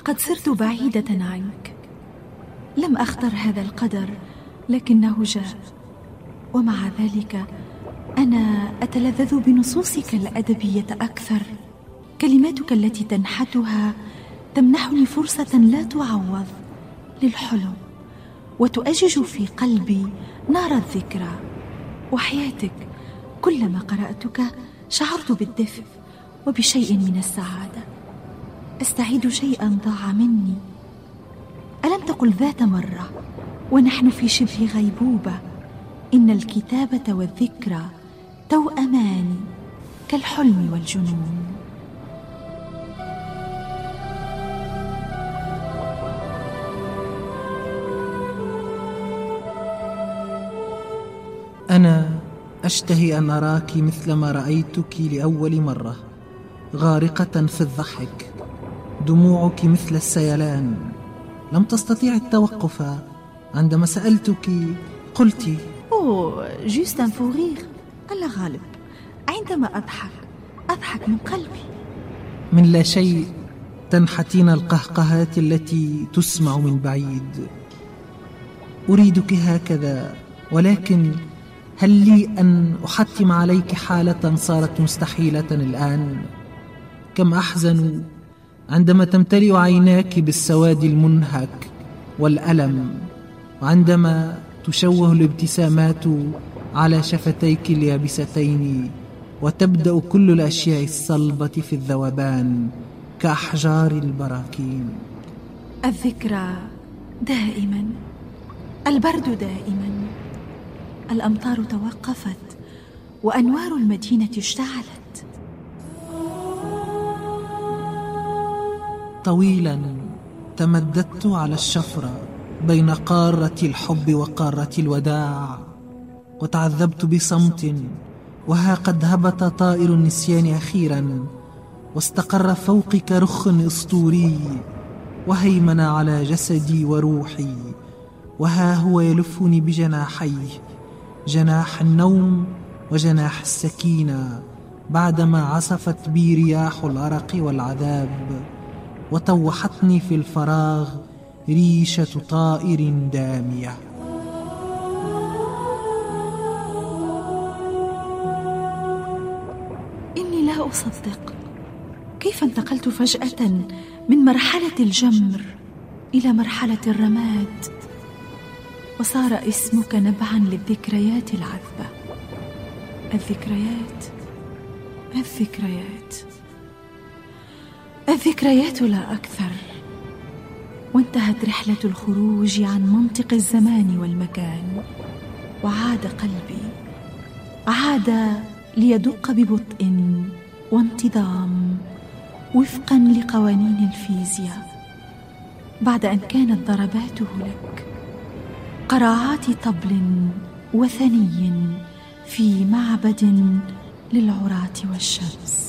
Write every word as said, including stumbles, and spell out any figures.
لقد صرت بعيدة عنك. لم أختر هذا القدر، لكنه جاء، ومع ذلك أنا أتلذذ بنصوصك الأدبية أكثر. كلماتك التي تنحتها تمنحني فرصة لا تعوض للحلم، وتؤجج في قلبي نار الذكرى. وحياتك كلما قرأتك شعرت بالدفء وبشيء من السعادة. أستعيد شيئا ضاع مني. ألم تقل ذات مرة ونحن في شبه غيبوبة: إن الكتابة والذكرى توأمان كالحلم والجنون؟ أنا أشتهي أن أراك مثلما رأيتك لأول مرة، غارقة في الضحك، دموعك مثل السيلان. لم تستطيع التوقف. عندما سألتك قلت: أوه، جوستن فورير. الله غالب، عندما أضحك أضحك من قلبي. من لا شيء تنحتين القهقهات التي تسمع من بعيد. أريدك هكذا، ولكن هل لي أن أحتم عليك حالة صارت مستحيلة الآن؟ كم أحزن عندما تمتلئ عيناك بالسواد المنهك والألم، وعندما تشوه الابتسامات على شفتيك اليابستين، وتبدأ كل الأشياء الصلبة في الذوبان كأحجار البراكين. الذكرى دائما، البرد دائما، الأمطار توقفت وأنوار المدينة اشتعلت. طويلا تمددت على الشفرة بين قارة الحب وقارة الوداع، وتعذبت بصمت، وها قد هبط طائر النسيان أخيرا، واستقر فوقك رخ أسطوري، وهيمن على جسدي وروحي، وها هو يلفني بجناحيه، جناح النوم وجناح السكينة، بعدما عصفت بي رياح الأرق والعذاب، وطوحتني في الفراغ ريشة طائر دامية. إني لا أصدق كيف انتقلت فجأة من مرحلة الجمر إلى مرحلة الرماد، وصار اسمك نبعا للذكريات العذبة. الذكريات الذكريات الذكريات لا أكثر. وانتهت رحلة الخروج عن منطق الزمان والمكان، وعاد قلبي، عاد ليدق ببطء وانتظام وفقا لقوانين الفيزياء، بعد أن كانت ضرباته لك قراعات طبل وثني في معبد للعراة والشمس.